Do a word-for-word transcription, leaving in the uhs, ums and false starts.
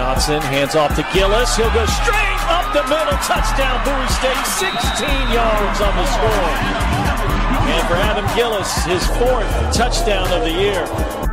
Johnson hands off to Gillis. He'll go straight up the middle. Touchdown, Bowie State. sixteen yards on the score. And for Adam Gillis, his fourth touchdown of the year.